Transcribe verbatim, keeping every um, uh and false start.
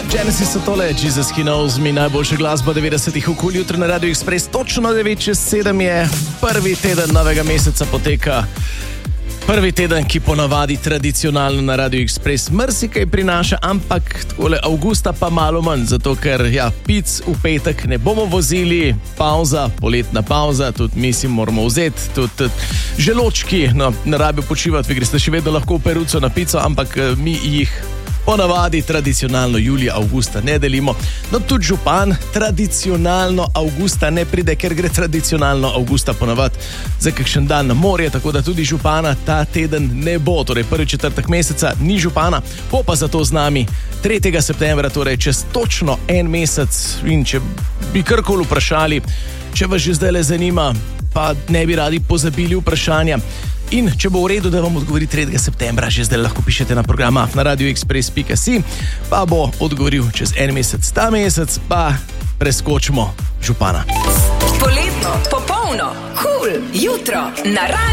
Genesis so tole, Jesus He Knows Me, najboljša glasba devetdesetih okoli jutro na Radio Express. Točno devet čez sedem je, prvi teden novega meseca poteka. Prvi teden, ki ponavadi tradicionalno na Radio Express marsikaj prinaša, ampak takole avgusta pa malo manj, zato ker ja, pic v petek ne bomo vozili, pauza, poletna pauza, tudi mi si moramo vzeti, tudi, tudi želočki, no, ne rabijo počivati, vi greste še vedno lahko v peruco na pico, ampak mi jih ponavadi tradicionalno julija, avgusta ne delimo. No, tudi župan tradicionalno avgusta ne pride, ker gre tradicionalno avgusta ponavadi za kakšen dan na morje, tako da tudi župana ta teden ne bo. Torej, prvi četrtek meseca ni župana, bo pa zato z nami tretjega septembra, torej čez točno en mesec. In če bi karkoli vprašali, če vas že zdaj le zanima, pa ne bi radi pozabili vprašanja, in če bo v redu, da vam odgovori tretjega septembra, že zdaj lahko pišete na program na radioexpress pika si, pa bo odgovoril čez en mesec. Ta mesec pa preskočimo župana. Poletno, popolno, cool, jutro na